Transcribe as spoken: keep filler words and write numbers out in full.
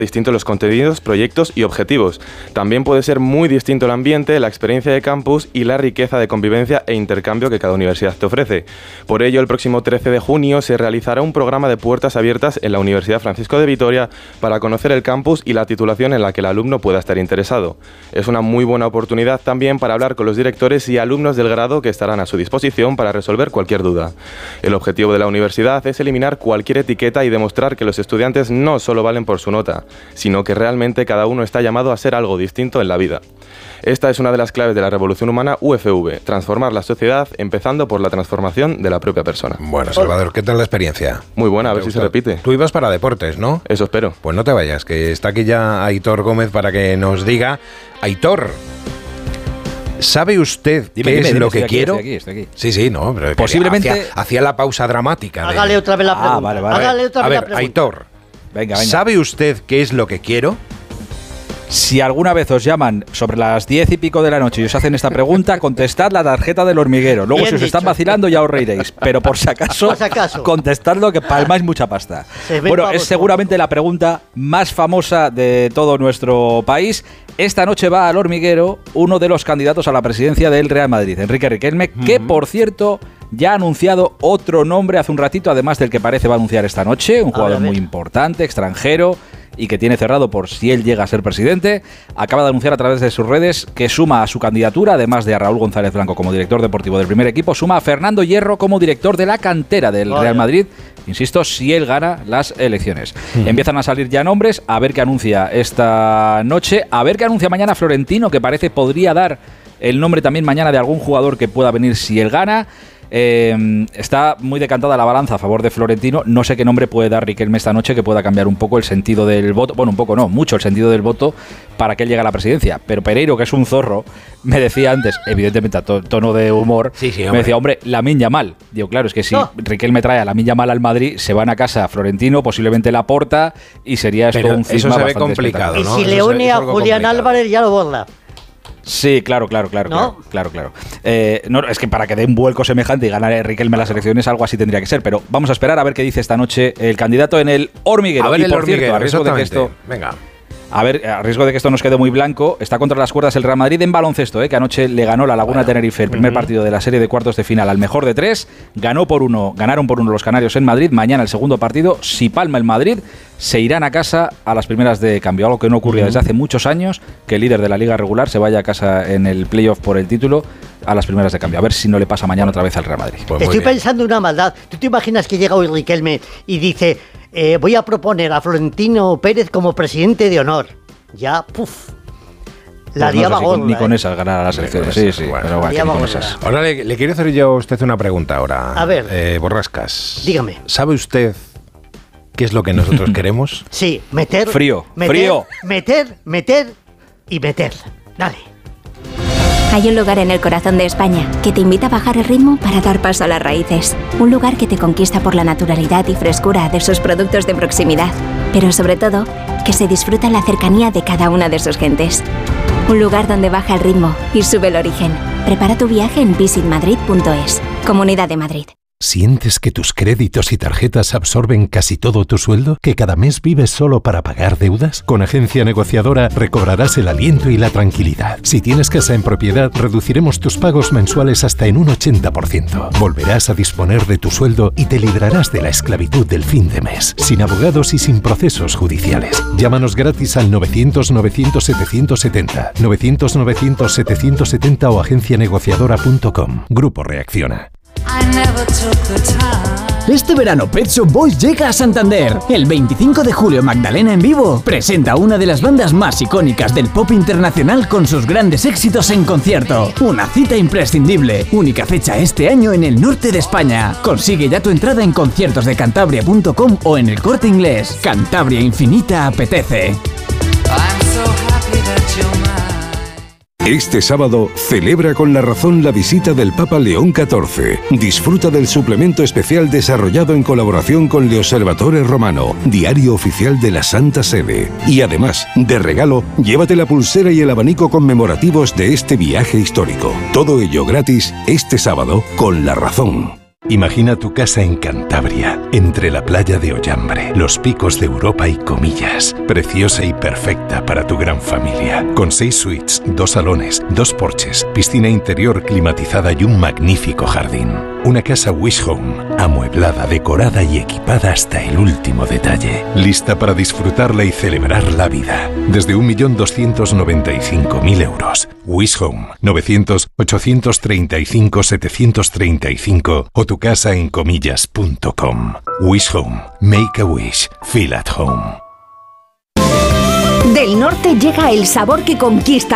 distintos los contenidos, proyectos y objetivos. También puede ser muy distinto el ambiente, la experiencia de campus y la riqueza de convivencia e intercambio que cada universidad te ofrece. Por ello, el próximo trece de junio se realizará un programa de puertas abiertas en la Universidad Francisco de Vitoria para conocer el campus y la titulación en la que el alumno pueda estar interesado. Es una muy buena oportunidad también para hablar con los directores y alumnos del grado que estarán a su disposición para resolver cualquier duda. El objetivo de la universidad es eliminar cualquier etiqueta y demostrar que los estudiantes no solo valen por su nota, sino que realmente cada uno está llamado a ser algo distinto en la vida. Esta es una de las claves de la revolución humana U F V, transformar la sociedad empezando por la transformación de la propia persona. Bueno, Salvador, ¿qué tal la experiencia? Muy buena, a ver si se repite. Tú ibas para deportes, ¿no? Eso espero. Pues no te vayas, que está aquí ya Aitor Gómez para que nos diga. Aitor, ¿sabe usted dime, qué dime, es dime, lo estoy que aquí, quiero? Estoy aquí, estoy aquí. Sí, sí, no. Pero posiblemente hacía, hacía la pausa dramática. De... Hágale otra vez la pregunta. Ah, vale, vale. Hágale otra a vez ver, la pregunta. Aitor, venga, venga. ¿sabe usted qué es lo que quiero? Si alguna vez os llaman sobre las diez y pico de la noche y os hacen esta pregunta, contestad la tarjeta del hormiguero. Luego, Bien si os dicho. están vacilando, ya os reiréis. Pero por si acaso, Por si acaso. contestadlo, que palmáis mucha pasta. Se ven Bueno, pavos, es seguramente la pregunta más famosa de todo nuestro país. Esta noche va al hormiguero uno de los candidatos a la presidencia del Real Madrid, Enrique Riquelme, que, por cierto, ya ha anunciado otro nombre hace un ratito, además del que parece va a anunciar esta noche, un A jugador ver, a ver. muy importante, extranjero, y que tiene cerrado por si él llega a ser presidente. Acaba de anunciar a través de sus redes que suma a su candidatura, además de a Raúl González Blanco como director deportivo del primer equipo, suma a Fernando Hierro como director de la cantera del Vaya. Real Madrid, insisto, si él gana las elecciones. Mm. Empiezan a salir ya nombres, a ver qué anuncia esta noche, a ver qué anuncia mañana Florentino, que parece podría dar el nombre también mañana de algún jugador que pueda venir si él gana. Eh, está muy decantada la balanza a favor de Florentino. No sé qué nombre puede dar Riquelme esta noche que pueda cambiar un poco el sentido del voto. Bueno, un poco no, mucho el sentido del voto para que él llegue a la presidencia. Pero Pereiro, que es un zorro, me decía antes, evidentemente a to- tono de humor, Sí, sí, me hombre. decía, hombre, Lamine Yamal. Digo, claro, es que si No. Riquelme trae a Lamine Yamal al Madrid, se van a casa Florentino, posiblemente Laporta, y sería esto Pero un eso cisma se ve bastante complicado, Y ¿no? si Eso le es- une es a algo Julián complicado. Álvarez, ya lo borda. Sí, claro, claro, claro, ¿No? claro, claro, claro. Eh, no, es que para que dé un vuelco semejante y ganar Riquelme las elecciones, algo así tendría que ser. Pero vamos a esperar a ver qué dice esta noche el candidato en el hormiguero. A ver y el por hormiguero, cierto, a riesgo de que exactamente. esto, Venga. a ver, a riesgo de que esto nos quede muy blanco, está contra las cuerdas el Real Madrid en baloncesto, ¿eh? Que anoche le ganó la Laguna Tenerife el primer partido de la serie de cuartos de final al mejor de tres. Ganó por uno, ganaron por uno los canarios en Madrid. Mañana el segundo partido, si palma el Madrid, se irán a casa a las primeras de cambio. Algo que no ocurría desde hace muchos años, que el líder de la liga regular se vaya a casa en el playoff por el título a las primeras de cambio. A ver si no le pasa mañana otra vez al Real Madrid. Pues muy Estoy bien. pensando una maldad. ¿Tú te imaginas que llega hoy Riquelme y dice, eh, voy a proponer a Florentino Pérez como presidente de honor? Ya, puf. La Pues no liaba sé si con- gorda, ni con ¿eh? esas ganar las Ni con elecciones. esas, Sí, sí, bueno. pero bueno, que Ya ni con vamos esas. a Ahora le, le quiero hacer yo a usted una pregunta ahora. A ver. Eh, Borrascas. Dígame. ¿Sabe usted qué es lo que nosotros queremos? Sí, meter. Frío, meter, frío. Meter, meter y meter. Dale. Hay un lugar en el corazón de España que te invita a bajar el ritmo para dar paso a las raíces. Un lugar que te conquista por la naturalidad y frescura de sus productos de proximidad. Pero sobre todo, que se disfruta la cercanía de cada una de sus gentes. Un lugar donde baja el ritmo y sube el origen. Prepara tu viaje en visit madrid punto es. Comunidad de Madrid. ¿Sientes que tus créditos y tarjetas absorben casi todo tu sueldo? ¿Que cada mes vives solo para pagar deudas? Con Agencia Negociadora recobrarás el aliento y la tranquilidad. Si tienes casa en propiedad, reduciremos tus pagos mensuales hasta en un ochenta por ciento. Volverás a disponer de tu sueldo y te librarás de la esclavitud del fin de mes, sin abogados y sin procesos judiciales. Llámanos gratis al novecientos novecientos setecientos setenta, novecientos novecientos setecientos setenta o agencia negociadora punto com. Grupo Reacciona. Este verano Pet Shop Boys llega a Santander. El veinticinco de julio Magdalena en vivo presenta una de las bandas más icónicas del pop internacional con sus grandes éxitos en concierto. Una cita imprescindible. Única fecha este año en el norte de España. Consigue ya tu entrada en conciertos de cantabria punto com o en el Corte Inglés. Cantabria Infinita apetece. Este sábado celebra con La Razón la visita del Papa León catorce. Disfruta del suplemento especial desarrollado en colaboración con Le Osservatore Romano, diario oficial de la Santa Sede. Y además, de regalo, llévate la pulsera y el abanico conmemorativos de este viaje histórico. Todo ello gratis este sábado con La Razón. Imagina tu casa en Cantabria, entre la playa de Ollambre, los picos de Europa y Comillas. Preciosa y perfecta para tu gran familia. Con seis suites, dos salones, dos porches, piscina interior climatizada y un magnífico jardín. Una casa Wish Home, amueblada, decorada y equipada hasta el último detalle. Lista para disfrutarla y celebrar la vida. Desde un millón doscientos noventa y cinco mil euros. Wish Home, novecientos, ochocientos treinta y cinco, setecientos treinta y cinco o tu casa en comillas punto com. Wish Home. Make a wish. Feel at home. Del norte llega el sabor que conquista